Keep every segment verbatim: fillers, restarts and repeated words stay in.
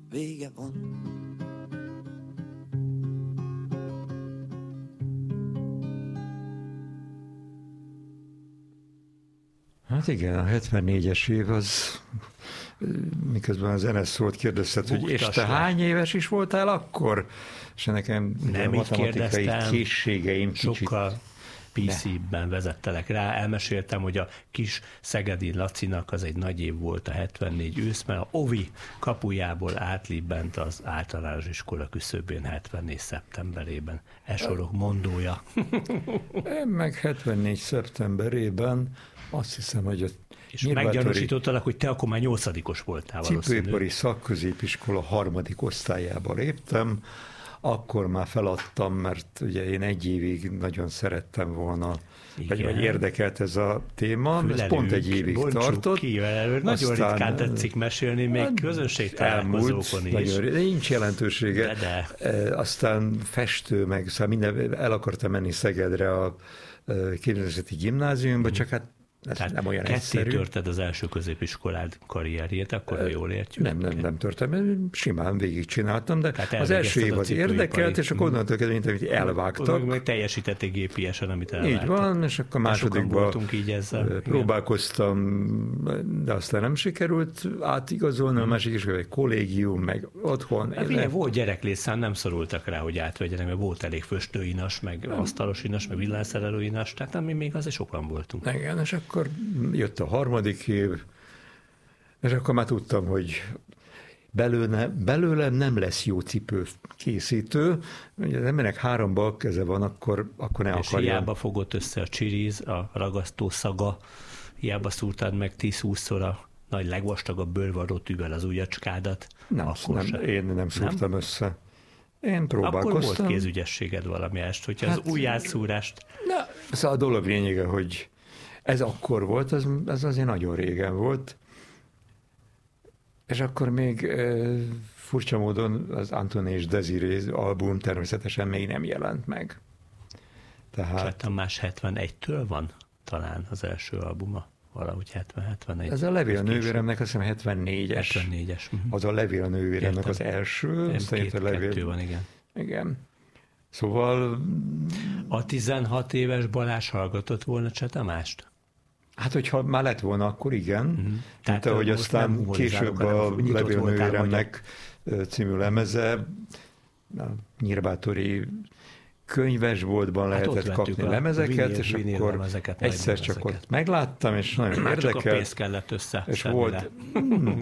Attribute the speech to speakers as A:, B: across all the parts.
A: vége van.
B: Hát igen, a hetvennégyes év az, miközben a zene szólt, kérdezted, hogy és te hány éves is voltál akkor? És nekem
C: nem
B: a matematikai készségeim kicsit...
C: Sokkal pé cé-ben vezettelek rá. Elmeséltem, hogy a kis szegedi Lacinak az egy nagy év volt a hetvennégy ősz, mert a Ovi kapujából átlibbent az általános iskola küszöbén hetvennégy szeptemberében. E sorok mondója.
B: Én meg hetvennégy szeptemberében azt hiszem, hogy a
C: és meggyanúsítottalak, hogy te akkor már nyolcadikos voltál valószínű.
B: Cipőipari szakközépiskola harmadik osztályába léptem, akkor már feladtam, mert ugye én egy évig nagyon szerettem volna, vagy, vagy érdekelt ez a téma,
C: Fülelők,
B: ez pont egy évig tartott.
C: Ki, nagyon aztán ritkán tetszik mesélni, még közönségtalálkozókon is.
B: Nagyon, de nincs jelentősége.
C: De, de.
B: Aztán festő, meg szóval minden, el akartam menni Szegedre a képzőművészeti gimnáziumba, mm. csak hát ez
C: tehát
B: nem olyan
C: ketté
B: egyszerű.
C: Törted az első középiskolád karrierjét, akkor ha jól értjük.
B: Nem, nem, nem törtem, simán végigcsináltam, de az első év az érdekelt, és akkor onnantól kezdve, mint amit elvágtak.
C: Meg teljesítették gépiesen, amit elvágtak.
B: Így van, és akkor másodikban próbálkoztam, de aztán nem sikerült átigazolni, a másik is egy kollégium, meg otthon.
C: Hát milyen volt gyereklétszám, nem szorultak rá, hogy átvegyenek, mert volt elég föstőinas, meg asztalosinas, meg villanyszerelőinas, tehát mi még azért sokan voltunk.
B: Igen, és akkor jött a harmadik év, és akkor már tudtam, hogy belőle, belőlem nem lesz jó cipőkészítő. Ugye az embernek három bal keze van, akkor, akkor ne
C: és
B: akarja.
C: hiába fogott össze a csiriz, a ragasztó szaga, hiába szúrtad meg tíz-húszszor a nagy legvastagabb bőrvarró tűvel az ujjacskádat.
B: Nem, nem én nem szúrtam nem? össze. Én próbálkoztam.
C: Akkor volt kézügyességed valami est, hogyha hát, az ujjátszúrást...
B: Na, szóval a dolog lényege, hogy ez akkor volt, az, az azért nagyon régen volt, és akkor még e, furcsa módon az Antoine és Desiree album természetesen még nem jelent meg. Tehát...
C: a más hetvenegytől van talán az első albuma, valahogy hetven-hetvenegy.
B: Ez a Levél a nővéremnek azt hiszem hetvennégyes.
C: hetvennégyes. Uh-huh.
B: Az a Levél a nővéremnek az első.
C: Ez két, a levél... kettő van, igen.
B: Igen. Szóval...
C: A tizenhat éves Balázs hallgatott volna Cseh Tamást?
B: Hát, hogyha már lett volna, akkor igen. Mm-hmm. Tehát, mint ahogy aztán később a Levél nővéremnek című lemeze, a Nyírbátori könyvesboltban hát lehetett kapni a lemezeket, vinil, és vinil akkor lemezeket, egyszer csak lemezeket. Ott megláttam, és nagyon már érdekelt.
C: Csak a pénz kellett össze.
B: És volt, hmm,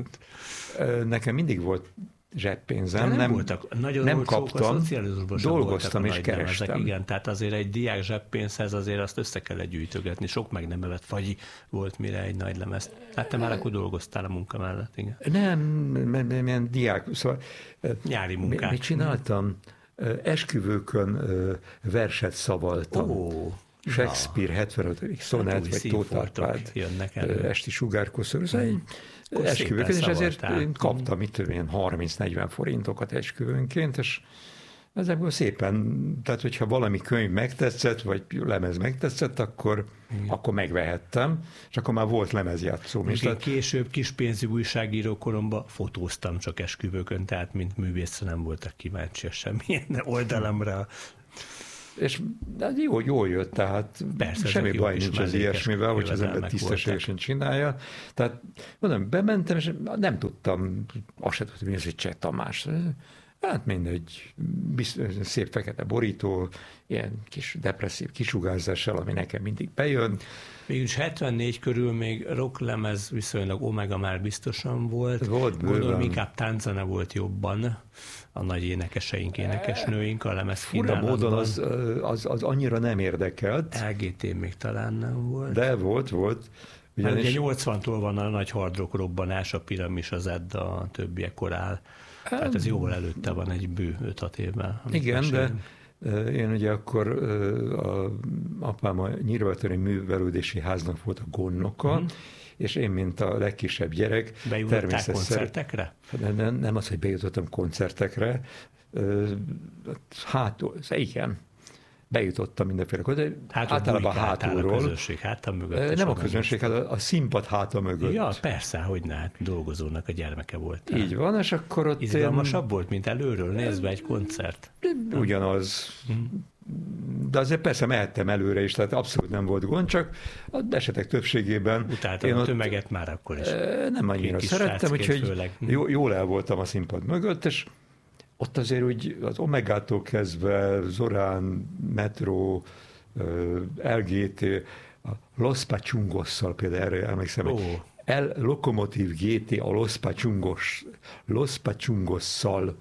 B: nekem mindig volt zseppénzem, nem,
C: nem, voltak, nagyon
B: nem kaptam, dolgoztam és kerestem.
C: Lemezek, igen, tehát azért egy diák zseppénzhez azért azt össze kellett gyűjtögetni, sok meg nem evett fagyi volt, mire egy nagy lemezt. Hát te már akkor dolgoztál a munka mellett, igen.
B: Nem, milyen diák, szóval...
C: Nyári munkák.
B: Mit csináltam? Esküvőkön verset szavaltam.
C: Ó,
B: Shakespeare hetvenötödik szonát, vagy Tóth Árpád esti sugárkoszor. Szóval esküvőkön, és ezért én kaptam itt ilyen harminc-negyven forintokat esküvőnként, és ezekből szépen, tehát hogyha valami könyv megtetszett, vagy lemez megtetszett, akkor, akkor megvehettem, és akkor már volt lemezjátszóm is.
C: Tehát... Később kispénzű újságíró koromban fotóztam csak esküvőkön, tehát mint művész nem voltak kíváncsiak semmilyen oldalamra.
B: És jó, jól jött, tehát persze, semmi baj nincs az ilyesmivel, hogy az ember tisztességesen csinálja. Tehát mondom, bementem, és nem tudtam, azt sem tudtam, hogy ez egy Cseh Tamás. Hát mindegy, biztos, szép fekete borító, ilyen kis depresszív kisugárzással, ami nekem mindig bejön.
C: Mégis hetvennégy körül még rocklemez viszonylag Omega már biztosan volt.
B: Volt bőven.
C: Gondolom inkább tánczene volt jobban a nagy énekeseink, énekesnőink a lemez
B: kínálatban. Fura módon az, az, az annyira nem érdekelt.
C: el gé té még talán nem volt.
B: De volt, volt.
C: Ugyanis... Ugye nyolcvantól van a nagy hard rock robbanás, a Piramis, az Edda, a többiek korál. Tehát ez jóval előtte van egy bő öt-hat évvel.
B: Igen, mesélünk. De én ugye akkor a apám a Nyírbátori Művelődési Háznak volt a gondnoka, mm. és én, mint a legkisebb gyerek...
C: Bejutottál koncertekre?
B: Nem, nem az, hogy bejutottam koncertekre, hát igen. bejutottam mindenféle, de
C: hát,
B: általában hátulról.
C: A közönség háta mögött.
B: Nem a közönség, hát a, a színpad háta mögött.
C: Ja, persze, hogy ne, hát dolgozónak a gyermeke volt.
B: Így van, és akkor ott...
C: Izgalmasabb én... volt, mint előről nézve egy koncert.
B: Ugyanaz. De azért persze mehettem előre is, tehát abszolút nem volt gond, csak az esetek többségében...
C: Utáltam a tömeget ott, már akkor is.
B: Nem annyira szerettem, úgyhogy jó, jól el voltam a színpad mögött, és ott azért úgy az Omegától kezdve, Zorán, Metro, el gé té, a Los Pachungosszal például erre emlékszem, oh. El Lokomotív gé té a Los Pachungos, Los Pachungosszal,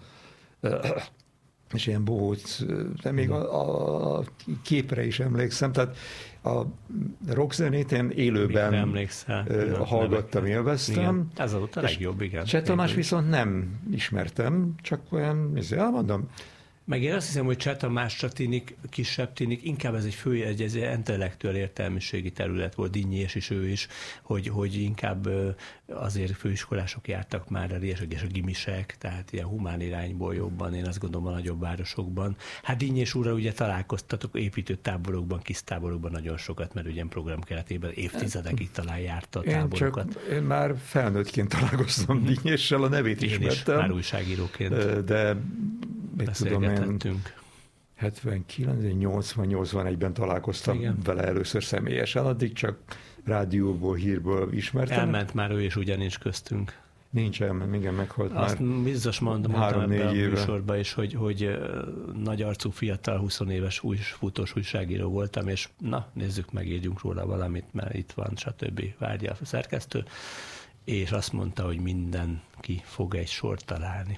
B: és ilyen bohóc, de még a, a képre is emlékszem, tehát a rockzenét én élőben hallgattam, élveztem.
C: Igen. Ez volt a legjobb, igen.
B: Cseh Tamás viszont nem ismertem, csak olyan, elmondom.
C: Meg én azt hiszem, hogy Cseh Tamás csak tinik, kisebb tinik, inkább ez egy fő, egy, egy intellektuál értelmiségi terület volt, Dinnyés is ő is, hogy, hogy inkább azért főiskolások jártak már a riesek és a gimisek, tehát ilyen humán irányból jobban, én azt gondolom a nagyobb városokban. Hát Dinnyés úrral ugye találkoztatok építőtáborokban, kis táborokban nagyon sokat, mert ugye program keretében évtizedekig talán járta a táborokat.
B: Én, csak, én már felnőttként találkoztam mm-hmm. Dinnyéssel, a nevét
C: én
B: ismertem.
C: Is, már újságíróként.
B: De mit tudom én,
C: beszélgetettünk.
B: hetvenkilenc nyolcvan-nyolcvanegyben találkoztam igen. vele először személyesen, addig csak rádióból, hírből ismertem.
C: Elment már ő, és ugye nincs köztünk.
B: Nincs, elment, igen, meghalt
C: Azt
B: már.
C: biztos mondom, mondtam ebben a műsorban is, hogy, hogy nagy arcú fiatal, húsz éves új, futós újságíró voltam, és na, nézzük meg, írjunk róla valamit, mert itt van, stb. Várja a szerkesztő, és azt mondta, hogy mindenki fog egy sort találni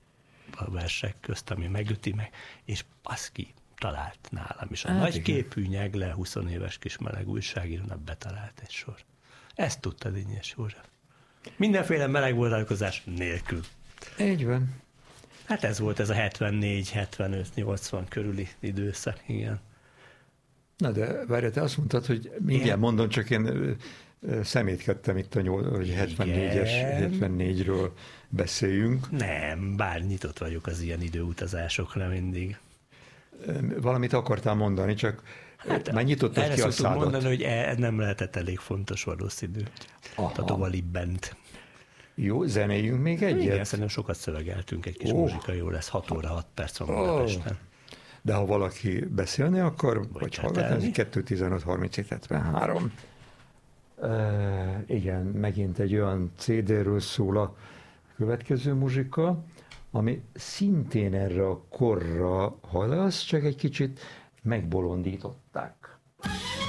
C: a versek közt, ami megüti meg, és baszki talált nálam is. A hát nagy igen. képű nyegle, húsz éves kis meleg újságírónak betalált egy sor. Ezt tudta Dinnyés József. Mindenféle meleg vonalkozás nélkül.
B: Így van.
C: Hát ez volt ez a hetvennégy hetvenöt nyolcvan körüli időszak, igen.
B: Na de várj, te azt mondtad, hogy mindjárt igen. mondom, csak én szemétkedtem itt a hetvennégyes, hetvennégyről beszéljünk.
C: Nem, bár nyitott vagyok az ilyen időutazásokra mindig.
B: Valamit akartál mondani, csak hát már nyitottad ki a szádat.
C: mondani, hogy e, nem lehetett elég fontos valószínű. Aha. A Dovalibbent.
B: Jó, zenéljünk még egyet?
C: Igen, szerintem sokat szövegeltünk, egy kis oh. muzsika jó lesz, hat óra, hat perc van Budapesten. Oh.
B: De ha valaki beszélni akar, vagy hallgatni, kettő tizenöt harminc hetvenhárom. Uh, igen, megint egy olyan cé dé-ről szól a következő muzsika, ami szintén erre a korra hallasz, csak egy kicsit megbolondították.